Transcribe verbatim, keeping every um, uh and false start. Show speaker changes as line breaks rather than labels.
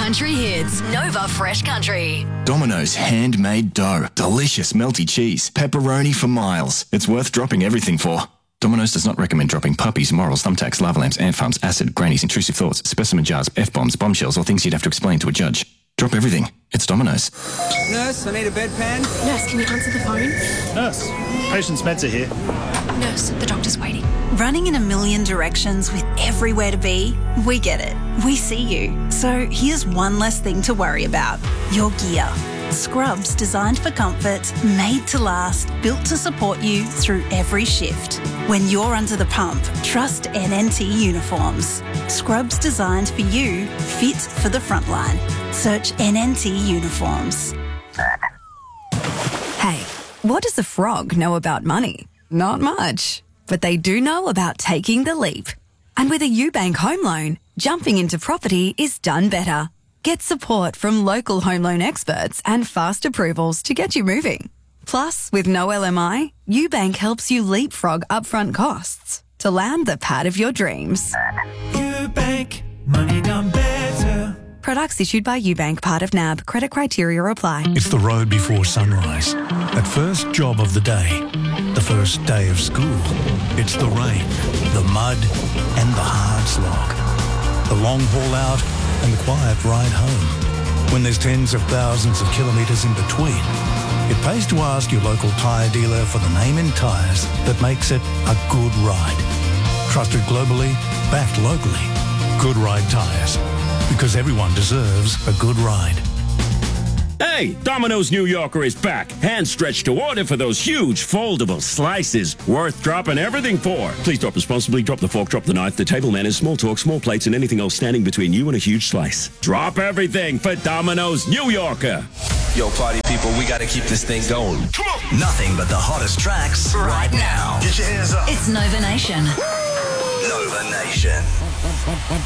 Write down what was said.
country hits. Nova Fresh Country.
Domino's handmade dough. Delicious melty cheese. Pepperoni for miles. It's worth dropping everything for. Domino's does not recommend dropping puppies, morals, thumbtacks, lava lamps, ant farms, acid, grannies, intrusive thoughts, specimen jars, F-bombs, bombshells, or things you'd have to explain to a judge. Drop everything. It's Domino's.
Nurse, I need a bedpan.
Nurse, can you answer the phone?
Nurse, patient Spencer here.
Nurse, the doctor's waiting.
Running in a million directions with everywhere to be? We get it. We see you. So here's one less thing to worry about. Your gear. Scrubs designed for comfort, made to last, built to support you through every shift. When you're under the pump, trust N N T Uniforms. Scrubs designed for you, fit for the front line. Search N N T Uniforms.
Hey, what does a frog know about money? Not much. But they do know about taking the leap. And with a UBank home loan, jumping into property is done better. Get support from local home loan experts and fast approvals to get you moving. Plus, with no L M I, UBank helps you leapfrog upfront costs to land the pad of your dreams.
UBank, money done better.
Products issued by UBank, part of N A B. Credit criteria apply.
It's the road before sunrise. That first job of the day. The first day of school. It's the rain, the mud, and the hard slog. The long haul out and the quiet ride home. When there's tens of thousands of kilometres in between, it pays to ask your local tyre dealer for the name in tyres that makes it a good ride. Trusted globally, backed locally. Good Ride Tyres. Because everyone deserves a good ride.
Hey, Domino's New Yorker is back. Hand stretched to order for those huge foldable slices. Worth dropping everything for. Please drop responsibly. Drop the fork, drop the knife, the table manners, small talk, small plates, and anything else standing between you and a huge slice. Drop everything for Domino's New Yorker.
Yo, party people, we gotta keep this thing going.
Come on. Nothing but the hottest tracks right now.
Get your hands up. It's Nova Nation.
Nova Nation.